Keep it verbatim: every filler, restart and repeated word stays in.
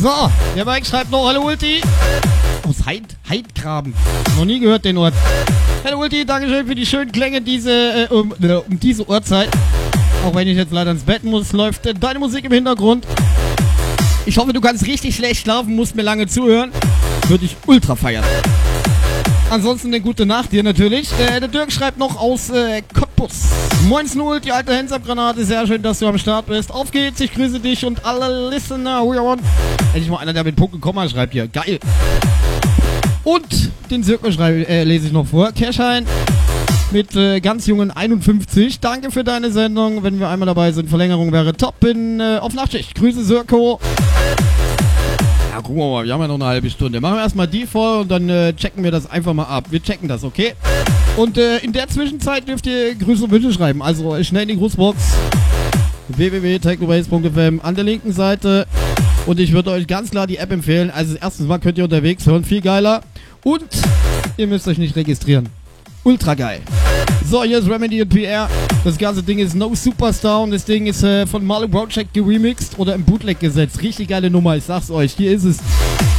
So, der Mike schreibt noch, hallo Ulti. Aus Heid, Heidgraben. Noch nie gehört den Ort. Hallo Ulti, Dankeschön für die schönen Klänge diese, äh, um, äh, um diese Uhrzeit. Auch wenn ich jetzt leider ins Bett muss, läuft äh, deine Musik im Hintergrund. Ich hoffe, du kannst richtig schlecht schlafen, musst mir lange zuhören. Würde ich ultra feiern. Ansonsten eine gute Nacht dir natürlich. Äh, der Dirk schreibt noch aus äh, Cottbus. Moins null, die alte Hands-Up-Granate. Sehr schön, dass du am Start bist. Auf geht's, ich grüße dich und alle Listener. We want. Endlich mal einer, der mit Punkt und Komma schreibt hier. Geil. Und den Sirko schreibe, äh, lese ich noch vor. Kerschein mit äh, ganz jungen einundfünfzig. Danke für deine Sendung. Wenn wir einmal dabei sind, Verlängerung wäre top. Bin äh, auf Nachtschicht. Grüße Sirko. Ja, gucken wir mal, wir haben ja noch eine halbe Stunde. Machen wir erstmal die voll und dann äh, checken wir das einfach mal ab. Wir checken das, okay? Und äh, in der Zwischenzeit dürft ihr Grüße und Wünsche schreiben. Also äh, schnell in die Grußbox. w w w punkt technobase punkt f m an der linken Seite. Und ich würde euch ganz klar die App empfehlen. Also erstens mal könnt ihr unterwegs hören, viel geiler. Und ihr müsst euch nicht registrieren. Ultra geil. So, hier ist Remedy und P R. Das ganze Ding ist No Superstar und das Ding ist äh, von Marlon Project geremixed oder im Bootleg gesetzt. Richtig geile Nummer, ich sag's euch. Hier ist es.